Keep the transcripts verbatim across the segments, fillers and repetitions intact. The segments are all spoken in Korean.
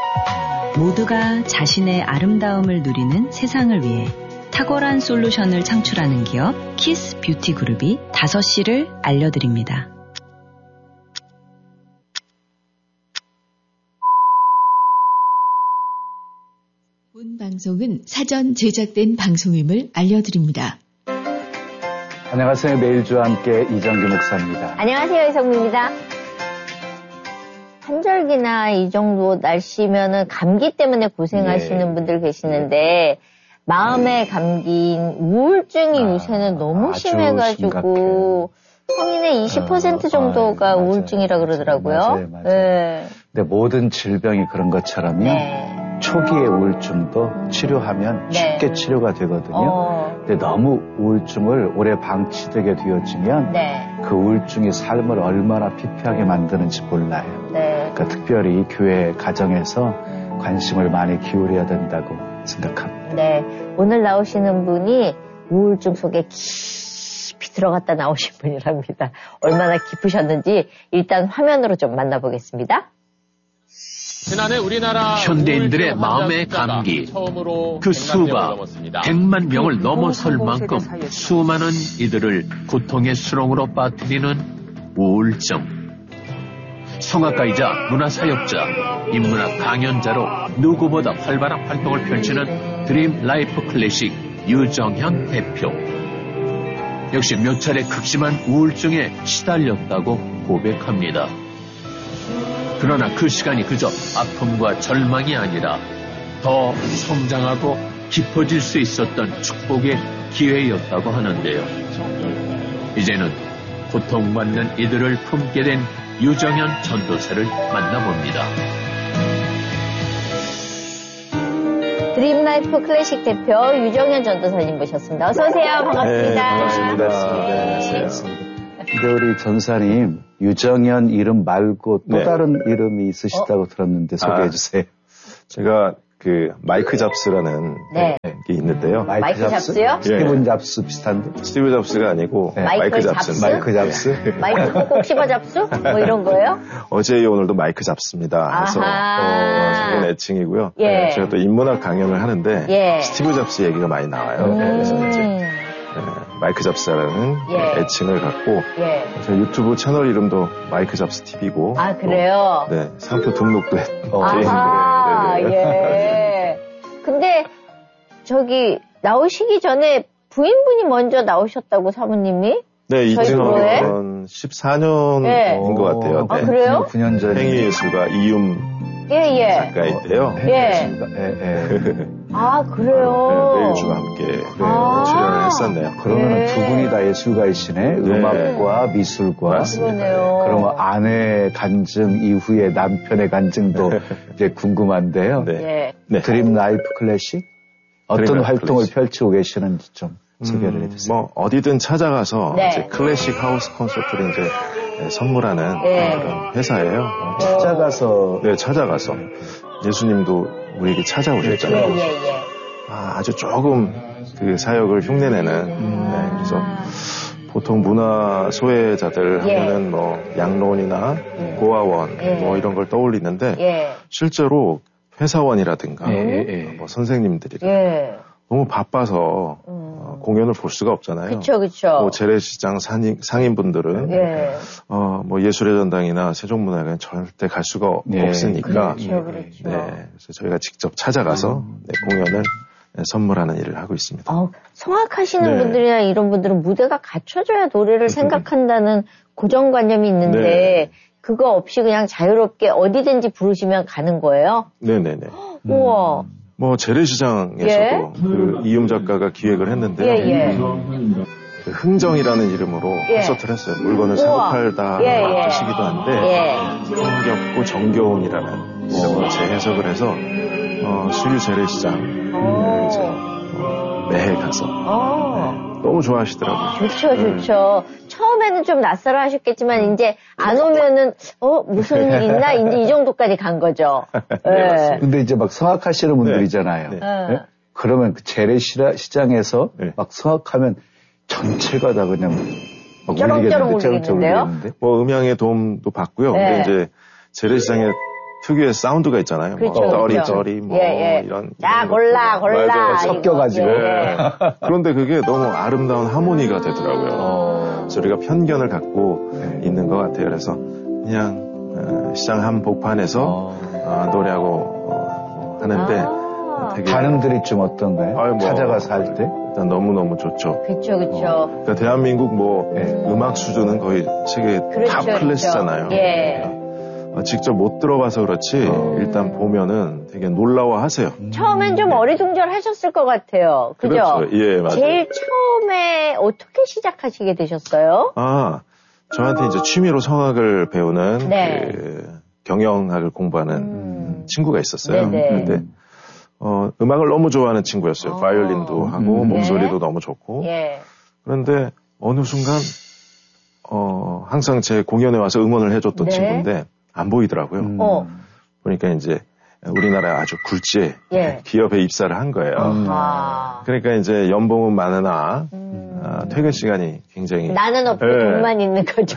모두가 자신의 아름다움을 누리는 세상을 위해 탁월한 솔루션을 창출하는 기업 키스 뷰티 그룹이 다섯 시를 알려드립니다. 본 방송은 사전 제작된 방송임을 알려드립니다. 안녕하세요. 매일주와 함께 이정규 목사입니다. 안녕하세요. 이성미입니다. 한절기나 이 정도 날씨면은 감기 때문에 고생하시는 네. 분들 계시는데 마음의 감기인 우울증이 아, 요새는 너무 심해가지고 성인의 이십 퍼센트 정도가 아, 네, 우울증이라 그러더라고요. 맞아요, 맞아요. 네. 근데 모든 질병이 그런 것처럼요. 네. 초기의 우울증도 치료하면 네. 쉽게 치료가 되거든요. 어. 근데 너무 우울증을 오래 방치되게 되어지면 네. 그 우울증이 삶을 얼마나 피폐하게 만드는지 몰라요. 네. 그러니까 특별히 교회 가정에서 음. 관심을 많이 기울여야 된다고 생각합니다. 네, 오늘 나오시는 분이 우울증 속에 깊이 들어갔다 나오신 분이랍니다. 얼마나 깊으셨는지 일단 화면으로 좀 만나보겠습니다. 지난해 우리나라 현대인들의 마음의 감기, 그 수가 백만 명을 넘어설 만큼 수많은 이들을 고통의 수렁으로 빠뜨리는 우울증. 성악가이자 문화사역자, 인문학 강연자로 누구보다 활발한 활동을 펼치는 드림 라이프 클래식 유정현 대표. 역시 몇 차례 극심한 우울증에 시달렸다고 고백합니다. 그러나 그 시간이 그저 아픔과 절망이 아니라 더 성장하고 깊어질 수 있었던 축복의 기회였다고 하는데요. 이제는 고통받는 이들을 품게 된 유정현 전도사를 만나봅니다. 드림라이프 클래식 대표 유정현 전도사님 모셨습니다. 어서 오세요. 반갑습니다. 네, 반갑습니다. 네, 안녕하세요. 근데 우리 전사님 유정현 이름 말고 또 네. 다른 이름이 있으시다고 어? 들었는데 소개해 아, 주세요. 제가 그 마이크 잡스라는 네. 게 있는데요. 마이크, 마이크 잡스요? 예. 스티븐 잡스 비슷한데? 스티브 잡스가 아니고 네. 마이크, 마이크 잡스. 잡스. 마이크 잡스? 마이크 콕콕 씹어 잡수? 뭐 이런 거예요? 어제 오늘도 마이크 잡스입니다. 그래서 어, 저는 애칭이고요. 예. 제가 또 인문학 강연을 하는데 예. 스티브 잡스 얘기가 많이 나와요. 음. 그래서 이제 네, 마이크 잡스라는 예. 애칭을 갖고 예. 제 유튜브 채널 이름도 마이크 잡스 티비고 아 그래요? 또, 네 상표 등록도 했고 아 예. 근데 저기 나오시기 전에 부인분이 먼저 나오셨다고 사모님이? 네, 이천십사 년인 예. 것 같아요. 아 네. 그래요? 구 년 전 행위예술가 이윤 예, 예. 작가인데요. 예. 예. 아, 그래요? 네, 매일주와 함께 네, 아~ 출연을 했었네요. 그러면 네. 두 분이 다 예술가이시네. 네. 음악과 미술과. 맞습니다. 그러면 아내의 간증 이후에 남편의 간증도 이제 궁금한데요. 네. 네. 드림 라이프 클래식? 어떤 드림 활동을 클래식. 펼치고 계시는지 좀 소개를 음, 해주세요. 뭐, 어디든 찾아가서 네. 이제 클래식 하우스 콘서트를 이제 선물하는 네. 그런 회사예요. 어, 찾아가서. 네, 찾아가서. 예수님도 우리에게 찾아오셨잖아요. 예, 예, 예. 아, 아주 조금 그 사역을 흉내내는. 음. 네, 그래서 보통 문화 소외자들 예. 하면은 뭐 양로원이나 예. 고아원 예. 뭐 이런 걸 떠올리는데 예. 실제로 회사원이라든가 예, 예. 뭐 선생님들이라 예. 너무 바빠서 음. 어, 공연을 볼 수가 없잖아요. 그렇죠, 그렇죠. 뭐 재래시장 상인, 상인분들은 예. 어, 뭐 예술의 전당이나 세종문화회관 절대 갈 수가 예. 없으니까. 그렇죠, 그렇죠. 네, 그래서 저희가 직접 찾아가서 음. 네, 공연을 네, 선물하는 일을 하고 있습니다. 어, 성악하시는 네. 분들이나 이런 분들은 무대가 갖춰져야 노래를 생각한다는 고정관념이 있는데 네. 그거 없이 그냥 자유롭게 어디든지 부르시면 가는 거예요? 네네네. 우와. 음. 뭐 재래시장에서도 예? 그 이음 작가가 기획을 했는데요. 예, 예. 그 흥정이라는 이름으로 예. 콘서트를 했어요. 물건을 사고 팔다 예, 예. 뜻이기도 한데 예. 흥겹고 정겨운이라는 이름으로 재해석을 해서 어, 수유 재래시장을 이제 어, 매해 가서 네, 너무 좋아하시더라고요. 좋죠, 좋죠. 네. 처음에는 좀 낯설어 하셨겠지만 이제 안 오면은 어 무슨 일 있나 이제 이 정도까지 간 거죠. 네, 맞습니다. 근데 이제 막 성악하시는 분들이잖아요. 네. 네. 네? 그러면 그 재래시장에서 네. 막 성악하면 전체가 다 그냥 막 쩌렁쩌렁 울리겠는데요? 뭐 음향의 도움도 받고요. 네. 근데 이제 재래시장에 특유의 사운드가 있잖아요. 그렇죠, 뭐 떠리 그렇죠. 떠리 뭐 예, 예. 이런. 자 골라 골라 맞아, 섞여가지고. 예. 그런데 그게 너무 아름다운 하모니가 되더라고요. 어. 그래서 우리가 편견을 갖고 네. 있는 것 같아요. 그래서 그냥 어, 시장 한복판에서 어. 어, 노래하고 어, 하는데 아. 되게 반응들이 좀 어떤가요? 아유, 뭐, 찾아가서 할 때? 일단 너무너무 좋죠. 그렇죠, 그렇죠. 어. 그러니까 대한민국 뭐 네. 음악 수준은 거의 세계 그렇죠, 탑 클래스잖아요. 그렇죠. 예. 어, 직접 못 들어봐서 그렇지 어. 일단 보면은 되게 놀라워하세요. 처음엔 좀 어리둥절하셨을 것 같아요. 그죠? 그렇죠. 예, 맞아요. 제일 처음에 어떻게 시작하시게 되셨어요? 아, 저한테 이제 취미로 성악을 배우는 네. 그 경영학을 공부하는 음. 친구가 있었어요. 네네. 근데 어, 음악을 너무 좋아하는 친구였어요. 어. 바이올린도 하고 음. 목소리도 네. 너무 좋고. 예. 그런데 어느 순간 어, 항상 제 공연에 와서 응원을 해줬던 네. 친구인데 안 보이더라고요. 음. 어. 보니까 이제 우리나라 아주 굴지의 예. 기업에 입사를 한 거예요. 음. 그러니까 이제 연봉은 많으나 음. 아, 퇴근 시간이 굉장히 나는 없고 네. 돈만 있는 거죠.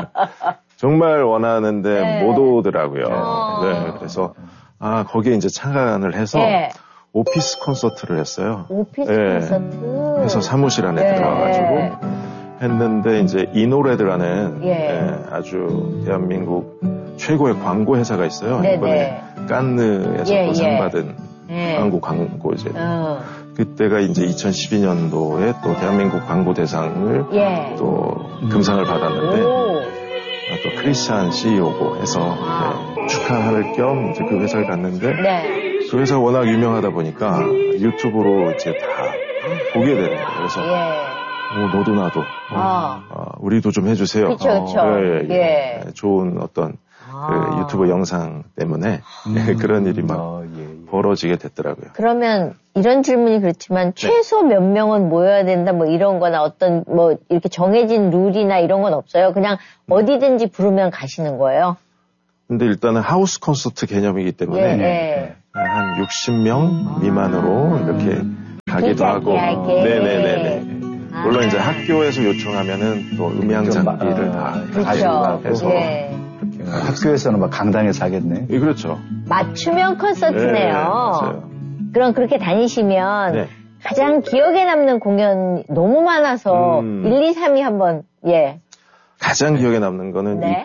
정말 원하는데 네. 못 오더라고요. 어. 네, 그래서 아 거기에 이제 참가를 해서 네. 오피스 콘서트를 했어요. 오피스 네. 콘서트. 그래서 사무실 안에 네. 들어가가지고 했는데 이제 이노레드라는 예. 네, 아주 대한민국 최고의 광고 회사가 있어요. 네네. 이번에 깐느에서 예, 또 상 예. 받은 예. 한국 광고제. 어. 그때가 이제 이천십이 년도에 또 대한민국 광고 대상을 예. 또 금상을 받았는데 오. 또 크리스찬 씨이오고 해서 아. 네, 축하할 겸 이제 그 회사를 갔는데 네. 그 회사 워낙 유명하다 보니까 유튜브로 이제 다 보게 되는 거예요. 그래서 예. 뭐 너도 나도 아. 어, 우리도 좀 해주세요. 그쵸, 그쵸. 어, 예, 예. 예. 예, 좋은 어떤 아. 그 유튜브 영상 때문에 음. 그런 일이 막 어, 예, 예. 벌어지게 됐더라고요. 그러면 이런 질문이 그렇지만 최소 몇 명은 모여야 된다 뭐 이런 거나 어떤 뭐 이렇게 정해진 룰이나 이런 건 없어요? 그냥 어디든지 부르면 가시는 거예요? 근데 일단은 하우스 콘서트 개념이기 때문에 예, 예. 한 육십 명 미만으로 이렇게 가기도 하고 네네네네. 아. 물론 이제 학교에서 요청하면은 또 음향 장비를 다 가지고 해서 예. 학교에서는 막 강당에서 하겠네. 예, 그렇죠. 맞춤형 콘서트네요. 네, 맞아요. 그럼 그렇게 다니시면 네. 가장 기억에 남는 공연 너무 많아서 음. 일, 이, 삼 위 한번 예. 가장 기억에 남는 거는 네.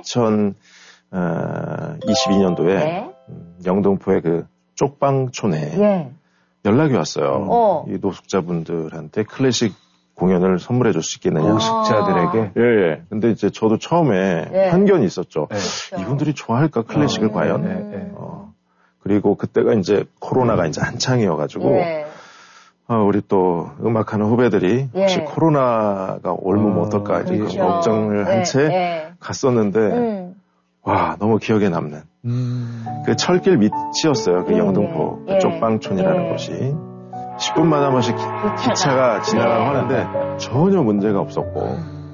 이천이십이 년도에 네. 영등포의 그 쪽방촌에 예. 연락이 왔어요. 어. 이 노숙자분들한테 클래식 공연을 선물해 줄 수 있겠느냐. 노숙자들에게. 예, 예. 근데 이제 저도 처음에 예. 편견이 있었죠. 그렇죠. 이분들이 좋아할까, 클래식을 어, 과연. 예, 예. 어, 그리고 그때가 이제 코로나가 이제 한창이어가지고, 예. 어, 우리 또 음악하는 후배들이 혹시 예. 코로나가 올면 어, 어떨까 이제 그렇죠. 걱정을 한 채 예, 예. 갔었는데, 음. 와, 너무 기억에 남는. 음. 그 철길 밑이었어요. 그 예, 영등포 예. 그 쪽방촌이라는 예. 곳이. 십 분마다 한 번씩 기, 기차가 지나가고 예. 하는데 전혀 문제가 없었고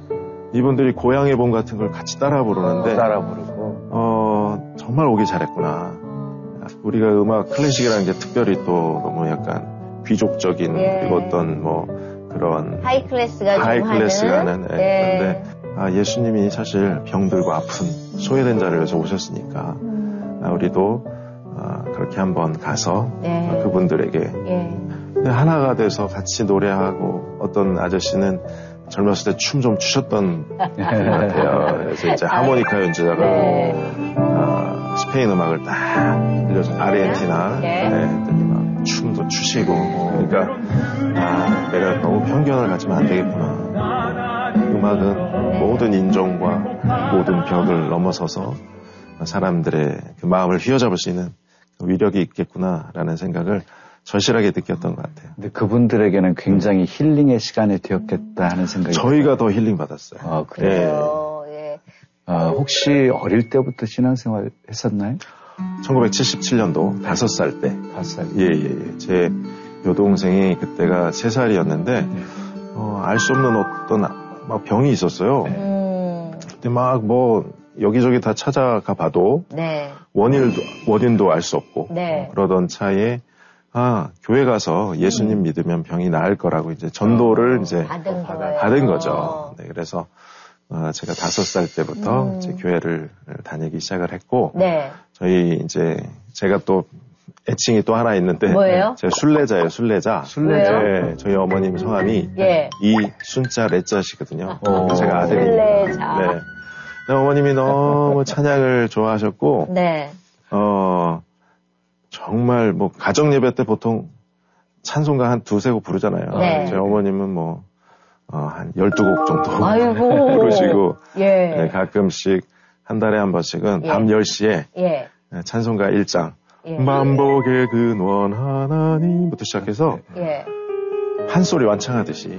이분들이 고향의 봄 같은 걸 같이 따라 부르는데 따라 부르고 어, 정말 오기 잘했구나. 우리가 음악 클래식이라는 게 특별히 또 너무 약간 귀족적인 예. 그리고 어떤 뭐 그런 하이 클래스가 하이 좀 클래스가 하는. 하는 예. 예. 그런데 아, 예수님이 사실 병들고 아픈 소외된 자를 위해서 오셨으니까 음. 아, 우리도 아, 그렇게 한번 가서 예. 아, 그분들에게 예. 하나가 돼서 같이 노래하고 어떤 아저씨는 젊었을 때 춤 좀 추셨던 것 같아요. 그래서 이제 하모니카 연주자가 네. 아, 스페인 음악을 딱 들려줘. 아르헨티나 네. 네, 했더니 막 춤도 추시고 그러니까 아, 내가 너무 편견을 가지면 안 되겠구나. 음악은 모든 인종과 모든 벽을 넘어서서 사람들의 그 마음을 휘어잡을 수 있는 위력이 있겠구나라는 생각을 절실하게 느꼈던 것 같아요. 근데 그분들에게는 굉장히 힐링의 시간이 되었겠다 하는 생각이 저희가 더 힐링 받았어요. 아, 그래요? 예. 예. 아, 혹시 어릴 때부터 신앙생활 했었나요? 천구백칠십칠 년도 다섯 살 때. 다섯 살. 예, 예, 예. 제 여동생이 그때가 세 살이었는데, 어, 알 수 없는 어떤 막 병이 있었어요. 음. 근데 막 뭐, 여기저기 다 찾아가 봐도, 네. 원인도, 원인도 알 수 없고, 네. 그러던 차에, 아, 교회 가서 예수님 음. 믿으면 병이 나을 거라고 이제 전도를 이제 받은 거예요. 받은 거죠. 네, 그래서 어, 제가 다섯 살 때부터 음. 이제 교회를 다니기 시작을 했고, 네. 저희 이제 제가 또 애칭이 또 하나 있는데, 뭐예요? 제가 순례자예요, 순례자. 순례자. 네, 저희 어머님 성함이 예. 이순자 레자시거든요. 오. 제가 아들입니다. 순례자. 네. 네, 어머님이 너무 찬양을 좋아하셨고, 네. 어, 정말 뭐 가정 예배 때 보통 찬송가 한 두세 곡 부르잖아요. 네. 저희 어머님은 뭐 어, 한 열두 곡 정도 아이고. 부르시고 예. 네, 가끔씩 한 달에 한 번씩은 예. 밤 열 시에 예. 찬송가 일 장 예. 만복의 근원 하나님부터 시작해서 예. 한 소리 완창하듯이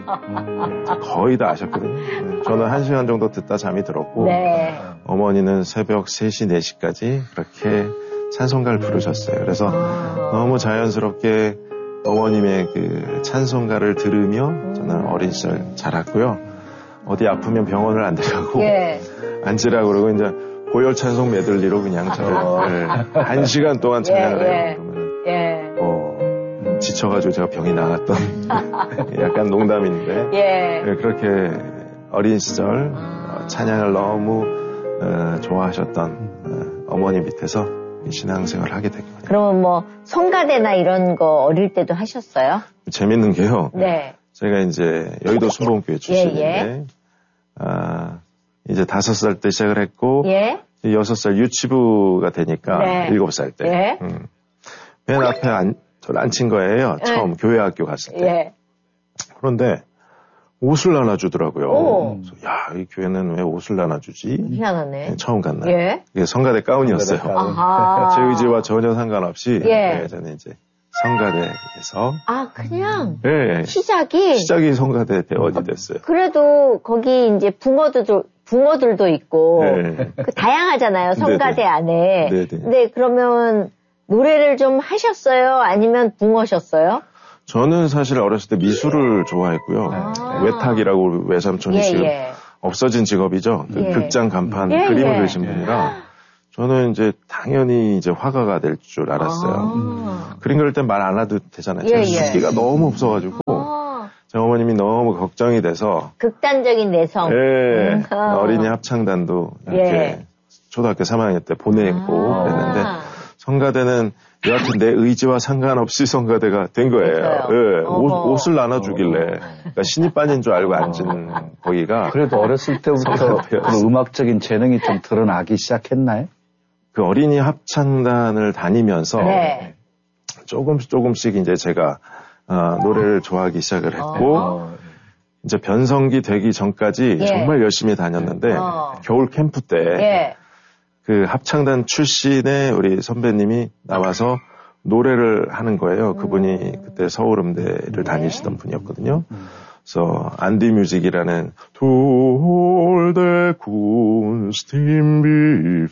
거의 다 아셨거든요. 네, 저는 한 시간 정도 듣다 잠이 들었고 네. 어머니는 새벽 세 시, 네 시까지 그렇게 찬송가를 부르셨어요. 그래서 아. 너무 자연스럽게 어머님의 그 찬송가를 들으며 저는 어린 시절 자랐고요. 어디 아프면 병원을 안 데려가고 예. 앉으라고 그러고 이제 고열 찬송 메들리로 그냥 저를 네, 한 시간 동안 찬양을 예, 예. 해요. 그러면 예. 어, 지쳐가지고 제가 병이 나갔던 약간 농담인데 예. 네, 그렇게 어린 시절 어, 찬양을 너무 어, 좋아하셨던 어, 어머니 밑에서 신앙생활을 하게 됐거든요. 그러면 뭐 성가대나 이런 거 어릴 때도 하셨어요? 재밌는 게요. 네. 제가 이제 여의도 순복음교회 출신인데 예, 예. 아, 이제 다섯 살 때 시작을 했고 예. 여섯 살 유치부가 되니까 네. 일곱 살 때 예. 음. 맨 앞에 안, 저를 앉힌 거예요. 예. 처음 교회 학교 갔을 때. 예. 그런데 옷을 나눠주더라고요. 오. 그래서 야, 이 교회는 왜 옷을 나눠주지? 희한하네. 네, 처음 갔나요? 예. 이게 성가대 가운이었어요. 성가대 가운. 아하. 제 의지와 전혀 상관없이 예. 네, 저는 이제 성가대에서 아, 그냥 네, 시작이 시작이 성가대 대원이 됐어요. 그래도 거기 이제 붕어들도 붕어들도 있고 네. 그 다양하잖아요. 성가대 네네. 안에. 네네. 근데 그러면 노래를 좀 하셨어요? 아니면 붕어셨어요? 저는 사실 어렸을 때 미술을 좋아했고요. 아. 외탁이라고 외삼촌이 예, 지금 예. 없어진 직업이죠. 그 예. 극장 간판 예, 그림을 예. 그리신 분이라 저는 이제 당연히 이제 화가가 될 줄 알았어요. 아. 그림 그릴 땐 말 안 해도 되잖아요. 예, 제가 예. 숫기가 너무 없어가지고 아. 제 어머님이 너무 걱정이 돼서 극단적인 내성. 예, 음. 아. 어린이 합창단도 이렇게 예. 초등학교 삼 학년 때 보내고 아. 그랬는데 성가대는 여하튼 내 의지와 상관없이 성가대가 된 거예요. 예, 옷, 옷을 나눠주길래 그러니까 신입반인 줄 알고 앉은 거기가 그래도 어렸을 때부터 그 음악적인 재능이 좀 드러나기 시작했나요? 그 어린이 합창단을 다니면서 네. 조금씩 조금씩 이제 제가 어, 노래를 좋아하기 시작을 했고 어. 이제 변성기 되기 전까지 예. 정말 열심히 다녔는데 어. 겨울 캠프 때 예. 그 합창단 출신의 우리 선배님이 나와서 노래를 하는 거예요. 그분이 그때 서울음대를 다니시던 분이었거든요. 그래서 안디 뮤직이라는 돌대 군스팀비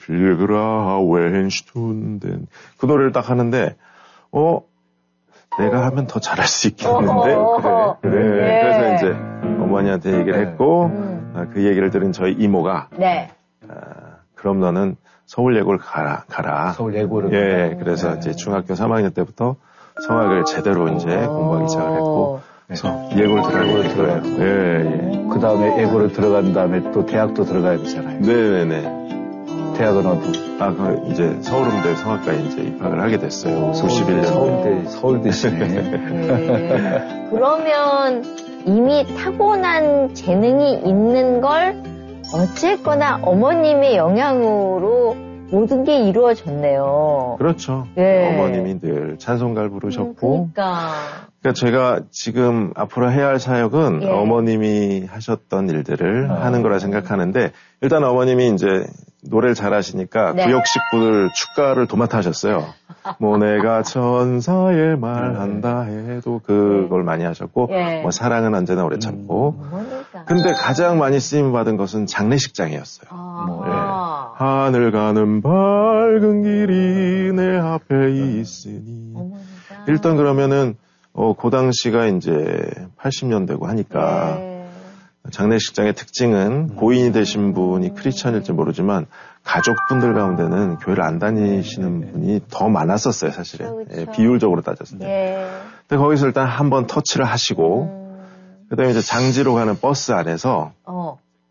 필그라웬슈툰덴 그 노래를 딱 하는데 어 내가 하면 더 잘할 수 있겠는데 어, 그래. 그래. 예. 그래서 이제 어머니한테 얘기를 했고 음. 아, 그 얘기를 들은 저희 이모가 네. 아, 그럼 너는 서울예고를 가라, 가라. 서울 예고를. 예, 그래서 네. 이제 중학교 삼 학년 때부터 성악을 제대로 이제 공부하기 시작을 했고, 그래서 예고를 들어가고 들어요. 예, 예. 그 다음에 예고를 들어간 다음에 또 대학도 들어가야 되잖아요. 네네네. 대학은 어디? 아, 그 이제 서울음대 성악과에 이제 입학을 하게 됐어요. 구십일 년. 서울대, 서울대시네. 네. 그러면 이미 타고난 재능이 있는 걸 어쨌거나 어머님의 영향으로 모든 게 이루어졌네요. 그렇죠. 예. 어머님이 늘 찬송가를 부르셨고, 음, 그러니까. 그러니까 제가 지금 앞으로 해야 할 사역은 예. 어머님이 하셨던 일들을 아. 하는 거라 생각하는데 일단 어머님이 이제 노래를 잘하시니까 네. 구역 식구들 축가를 도맡아 하셨어요. 뭐 내가 천사의 말한다 해도 그걸 많이 하셨고 예. 뭐 사랑은 언제나 오래 참고 어머니까. 근데 가장 많이 쓰임 받은 것은 장례식장이었어요. 아. 하늘 가는 밝은 길이 내 앞에 있으니 어머니가. 일단 그러면은 어, 그 당시가 이제 팔십 년대고 하니까 네. 장례식장의 특징은 고인이 되신 분이 크리스천일지 모르지만 가족분들 가운데는 교회를 안 다니시는 분이 더 많았었어요, 사실은. 그렇죠. 예, 비율적으로 따졌을 때. 예. 근데 거기서 일단 한번 터치를 하시고 음. 그다음에 이제 장지로 가는 버스 안에서 어.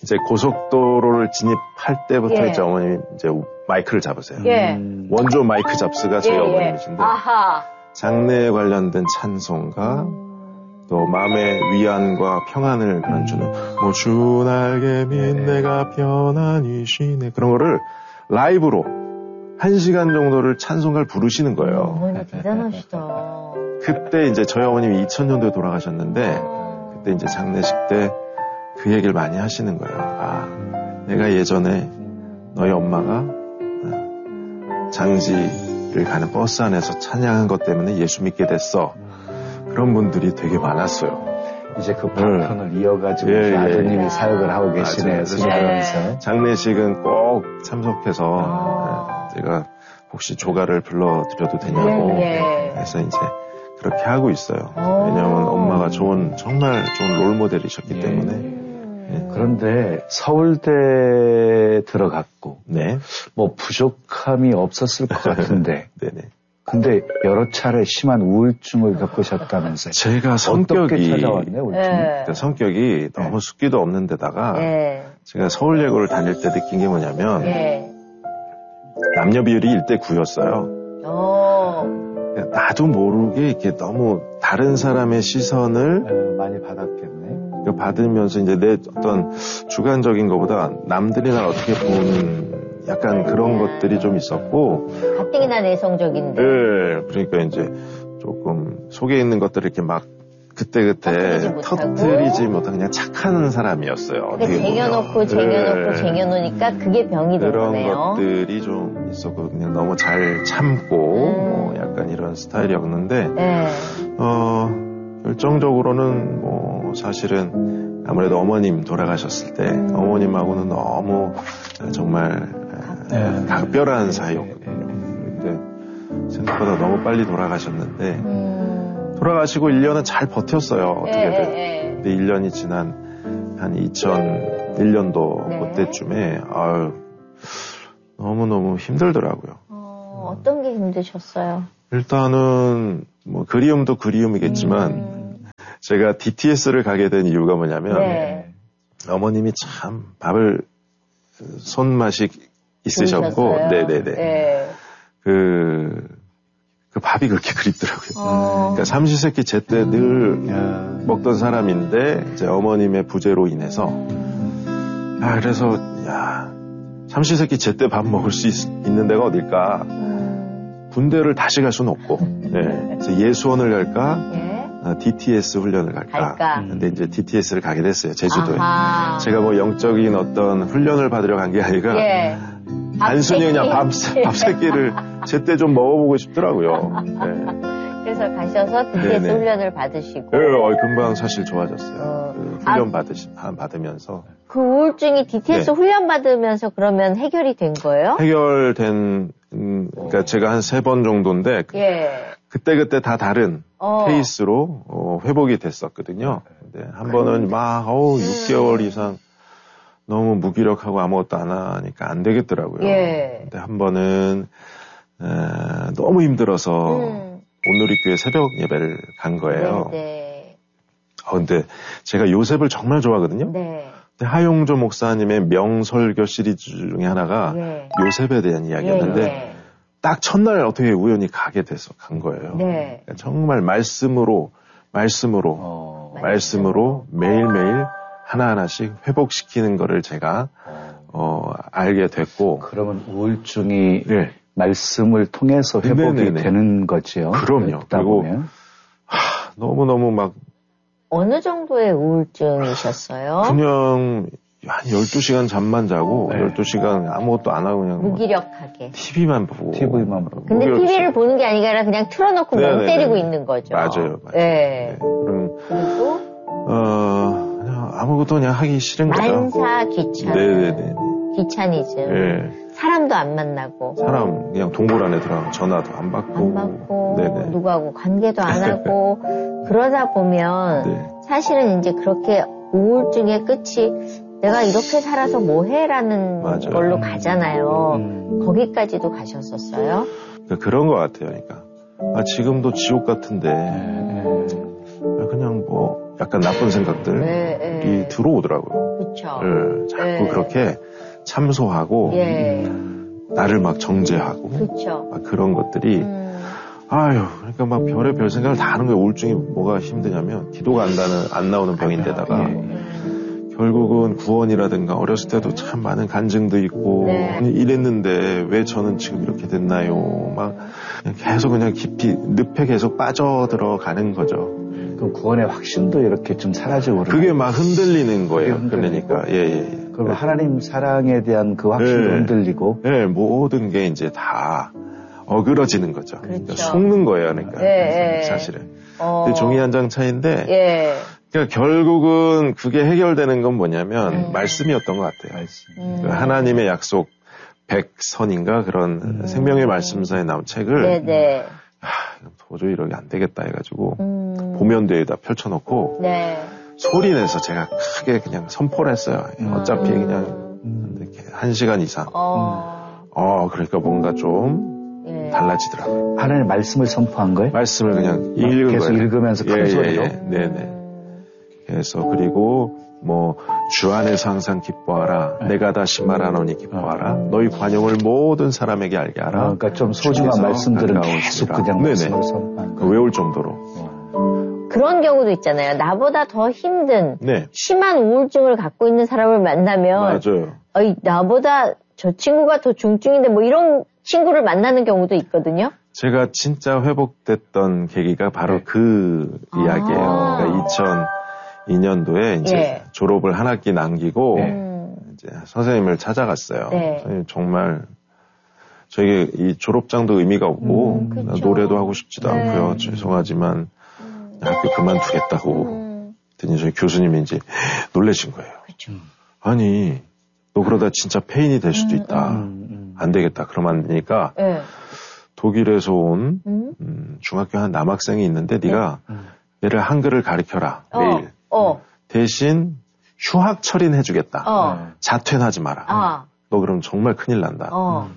이제 고속도로를 진입할 때부터 예. 이제 어머님이 이제 마이크를 잡으세요. 예. 원조 마이크 잡스가 저희 예, 어머님이신데 예. 아하. 장래에 관련된 찬송가 음. 또 마음의 위안과 평안을 그런 주는 뭐 주 날개 민 내가 편안히 쉬네 그런 거를 라이브로 한 시간 정도를 찬송가를 부르시는 거예요. 어머니 대단하시다. 그때 이제 저희 어머님이 이천 년도에 돌아가셨는데 어. 그때 이제 장례식 때 그 얘기를 많이 하시는 거예요. 아, 내가 예전에 너희 엄마가 장지를 가는 버스 안에서 찬양한 것 때문에 예수 믿게 됐어. 그런 분들이 되게 많았어요. 이제 그 파편을 네. 이어가지고 예, 아드님이 예. 사역을 하고 계시네요. 네. 장례식은 꼭 참석해서 아. 제가 혹시 조가를 불러드려도 되냐고 예. 해서 이제 그렇게 하고 있어요. 왜냐하면 엄마가 좋은 정말 좋은 롤모델이셨기 예. 때문에. 예. 그런데 서울대 들어갔고 네. 뭐 부족함이 없었을 것 같은데 네네. 근데 여러 차례 심한 우울증을 겪으셨다면서요. 제가 성격이 찾아왔네, 우울증. 네. 성격이 네. 너무 숫기도 없는 데다가 네. 제가 서울예고를 다닐 때 느낀 게 뭐냐면 네. 남녀 비율이 일 대 구였어요. 나도 모르게 이렇게 너무 다른 사람의 시선을 네, 많이 받았겠네. 받으면서 이제 내 어떤 주관적인 것보다 남들이 날 어떻게 보는 약간 그런 것들이 좀 있었고. 가뜩이나 내성적인데. 네. 그러니까 이제 조금 속에 있는 것들을 이렇게 막 그때그때 터뜨리지 못하고 그냥 착한 사람이었어요. 근데 쟁여놓고 쟁여놓고 네. 쟁여놓으니까 그게 병이 된 그런 거네요. 그런 것들이 좀 있었고 그냥 너무 잘 참고 음. 뭐 약간 이런 스타일이었는데 네. 어, 결정적으로는 뭐 사실은 아무래도 어머님 돌아가셨을 때 음. 어머님하고는 너무 정말 네. 각별한 사이였거든요. 근데 생각보다 너무 빨리 돌아가셨는데 음. 돌아가시고 일 년은 잘 버텼어요. 어떻게든. 예, 예. 근데 일 년이 지난 한 이천일 년도 네. 그때쯤에 아유 너무너무 힘들더라고요. 어, 어떤 게 힘드셨어요? 일단은 뭐 그리움도 그리움이겠지만 음. 제가 디티에스를 가게 된 이유가 뭐냐면 네. 어머님이 참 밥을 손맛이 있으셨고, 네네네. 네. 그, 그 밥이 그렇게 그립더라고요. 어. 그러니까 삼시세끼 제때 늘 음. 먹던 사람인데, 이제 어머님의 부재로 인해서, 아, 그래서, 야, 삼시세끼 제때 밥 먹을 수 있, 있는 데가 어딜까? 음. 군대를 다시 갈 수는 없고, 네. 그래서 예수원을 갈까? 네. 디티에스 훈련을 갈까? 갈까? 근데 이제 디티에스를 가게 됐어요, 제주도에. 아하. 제가 뭐 영적인 어떤 훈련을 받으러 간 게 아니라, 예. 단순히 그냥 밥, 밥새끼를 제때 좀 먹어보고 싶더라고요. 네. 그래서 가셔서 디티에스 네네. 훈련을 받으시고. 네, 어, 금방 사실 좋아졌어요. 어. 그 훈련 아, 받으시, 받으면서. 그 우울증이 디티에스 네. 훈련 받으면서 그러면 해결이 된 거예요? 해결된, 음, 그러니까 제가 한 세 번 정도인데. 예. 그때그때 다 다른 어. 케이스로 어, 회복이 됐었거든요. 근데 한 번은 막, 어우, 육 개월 이상 너무 무기력하고 아무것도 안 하니까 안 되겠더라고요. 예. 근데 한 번은, 에, 너무 힘들어서 음. 온누리교회 새벽 예배를 간 거예요. 네. 어, 근데 제가 요셉을 정말 좋아하거든요. 네. 근데 하용조 목사님의 명설교 시리즈 중에 하나가 예. 요셉에 대한 이야기였는데, 예, 예. 딱 첫날 어떻게 우연히 가게 돼서 간 거예요. 네. 그러니까 정말 말씀으로, 말씀으로, 어, 말씀으로 매일매일 하나하나씩 회복시키는 거를 제가, 어, 알게 됐고. 그러면 우울증이 네. 말씀을 통해서 회복이 네네네. 되는 거지요. 그럼요. 그리고, 하, 너무너무 막. 어느 정도의 우울증이셨어요? 그냥, 한 열두 시간 잠만 자고 네. 열두 시간 아무것도 안 하고 그냥 무기력하게 티비만 보고 티비만 보고 근데 티비를 보는 게 아니라 그냥 틀어놓고 네네네. 멍 때리고 있는 거죠. 맞아요. 맞아요. 네. 네. 그럼 그리고 어 그냥 아무것도 그냥 하기 싫은 거죠. 만사 귀찮. 네네네. 귀차니즘. 네. 사람도 안 만나고. 사람 그냥 동굴 안에 들어가고 전화도 안 받고. 안 받고. 네네. 누구하고 관계도 안 하고 그러다 보면 네. 사실은 이제 그렇게 우울증의 끝이 내가 이렇게 살아서 뭐해라는 맞아요. 걸로 가잖아요. 음. 거기까지도 가셨었어요? 그러니까 그런 것 같아요. 그러니까 아, 지금도 지옥 같은데 음. 그냥 뭐 약간 나쁜 생각들이 네, 네. 들어오더라고요. 자꾸 네. 그렇게 참소하고 예. 나를 막 정죄하고 그쵸. 막 그런 것들이 음. 아유 그러니까 막 별의 별 생각을 다 하는 거예요. 우울증이 뭐가 힘드냐면 기도가 안, 나는, 안 나오는 병인데다가 예. 결국은 구원이라든가 어렸을 때도 참 많은 간증도 있고 네. 이랬는데 왜 저는 지금 이렇게 됐나요? 막 계속 그냥 깊이 늪에 계속 빠져들어가는 거죠. 그럼 구원의 확신도 이렇게 좀 사라지고 그게 막 흔들리는 거예요. 그러니까 예, 예. 그럼 네. 하나님 사랑에 대한 그 확신도 네. 흔들리고 네, 모든 게 이제 다 어그러지는 거죠. 그렇죠. 그러니까 속는 거예요. 그러니까 네. 사실은 어... 종이 한 장 차이인데 예. 그러니까 결국은 그게 해결되는 건 뭐냐면 음. 말씀이었던 것 같아요. 말씀. 음. 하나님의 약속 백선인가 그런 음. 생명의 말씀서에 나온 책을 네네. 아, 도저히 이러게 안 되겠다 해가지고 음. 보면대에다 펼쳐놓고 네. 소리내서 제가 크게 그냥 선포를 했어요. 음. 어차피 그냥 이렇게 한 시간 이상. 어, 어 그러니까 뭔가 좀 예. 달라지더라고요. 하나님의 말씀을 선포한 거예요? 말씀을 그냥 읽은 계속 거예요. 읽으면서 큰 예, 소리로? 예, 예. 네네. 그래서 그리고 뭐 주 안에서 항상 기뻐하라. 네. 내가 다시 말하노니 기뻐하라. 네. 너희 관용을 모든 사람에게 알게 하라. 아, 그러니까 좀 소중한 말씀들은 계속 그냥 말씀을 선포한 거예요. 외울 정도로. 네. 그런 경우도 있잖아요. 나보다 더 힘든 네. 심한 우울증을 갖고 있는 사람을 만나면 맞아요. 어이, 나보다 저 친구가 더 중증인데 뭐 이런 친구를 만나는 경우도 있거든요. 제가 진짜 회복됐던 계기가 바로 네. 그 아~ 이야기예요. 그러니까 이천이 년도에 이제 예. 졸업을 한 학기 남기고 네. 이제 선생님을 찾아갔어요. 네. 선생님 정말 저에게 이 졸업장도 의미가 없고 음, 노래도 하고 싶지도 네. 않고요. 죄송하지만 음. 학교 그만두겠다고 음. 했더니 저희 교수님이 이제 놀라신 거예요. 그쵸. 아니 너 그러다 진짜 폐인이 될 수도 있다. 음, 음, 음. 안 되겠다. 그러면 안 되니까 네. 독일에서 온 음? 음, 중학교 한 남학생이 있는데 네. 네가 음. 얘를 한글을 가르쳐라. 어. 매일. 어. 대신 휴학 처리는 해주겠다. 어. 자퇴는 하지 마라. 아. 너 그럼 정말 큰일 난다. 어. 어,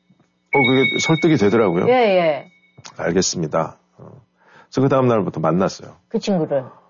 그게 설득이 되더라고요. 예, 예. 알겠습니다. 어. 그래서 그 다음 날부터 만났어요. 그 친구를?